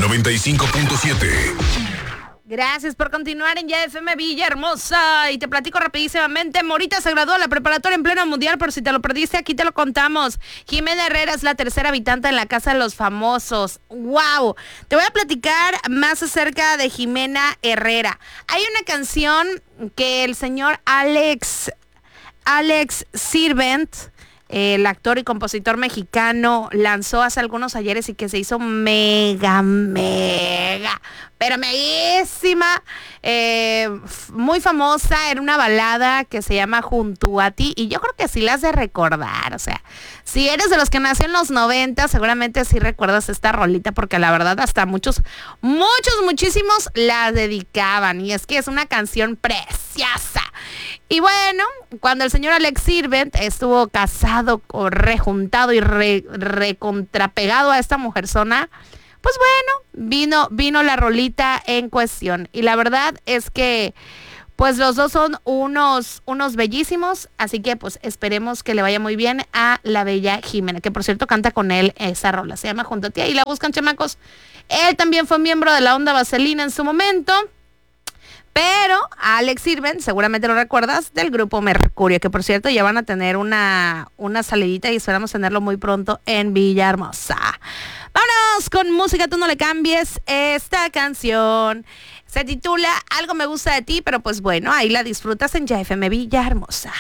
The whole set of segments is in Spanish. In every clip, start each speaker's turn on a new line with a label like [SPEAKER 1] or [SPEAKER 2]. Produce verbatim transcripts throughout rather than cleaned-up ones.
[SPEAKER 1] noventa y cinco punto siete.
[SPEAKER 2] Gracias por continuar en Ya F M Villahermosa. Y te platico rapidísimamente. Morita se graduó de la preparatoria en pleno mundial, por si te lo perdiste, aquí te lo contamos. Jimena Herrera es la tercera habitante en la Casa de los Famosos. ¡Wow! Te voy a platicar más acerca de Jimena Herrera. Hay una canción que el señor Alex, Alex Sirvent, el actor y compositor mexicano, lanzó hace algunos ayeres y que se hizo mega, mega, pero meguísima, eh, muy famosa. Era una balada que se llama Junto a ti, y yo creo que sí la has de recordar. O sea, si eres de los que nació en los noventa, seguramente sí recuerdas esta rolita, porque la verdad hasta muchos, muchos, muchísimos la dedicaban, y es que es una canción preciosa. Y bueno, cuando el señor Alex Sirvent estuvo casado, o rejuntado y re, recontrapegado a esta mujerzona, pues bueno, vino, vino la rolita en cuestión. Y la verdad es que pues los dos son unos, unos bellísimos, así que pues esperemos que le vaya muy bien a la bella Jimena, que por cierto canta con él esa rola, se llama Junto a ti, y la buscan, chamacos. Él también fue miembro de la onda Vaselina en su momento. Pero Alex Sirvent, seguramente lo recuerdas, del grupo Mercurio, que por cierto ya van a tener una, una salidita y esperamos tenerlo muy pronto en Villahermosa. Vámonos con música, tú no le cambies. Esta canción se titula Algo me gusta de ti, pero pues bueno, ahí la disfrutas en Ya F M Villahermosa.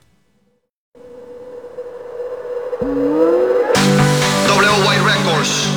[SPEAKER 3] W Y Records.